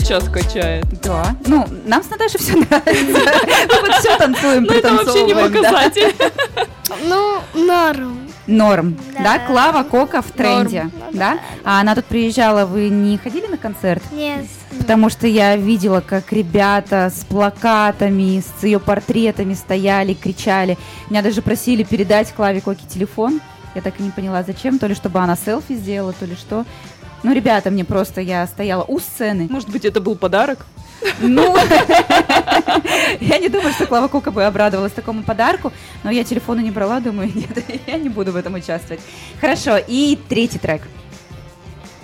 сейчас качает. Да. Ну, нам с Наташей все нравится. Мы вот все танцуем, Ну, это вообще не пританцовываем. показатель. Ну, норм. Норм. Да, Да. Клава Кока в тренде. Норм. Да? А она тут приезжала, вы не ходили на концерт? Нет. Потому что я видела, как ребята с плакатами, с ее портретами стояли, кричали. Меня даже просили передать Клаве Коке телефон. Я так и не поняла, зачем. То ли чтобы она селфи сделала, то ли что. Ну, ребята, мне просто, я стояла у сцены. Может быть, это был подарок? Ну, я не думаю, что Клава Кока бы обрадовалась такому подарку, но я телефона не брала, думаю, нет, я не буду в этом участвовать. Хорошо, и третий трек.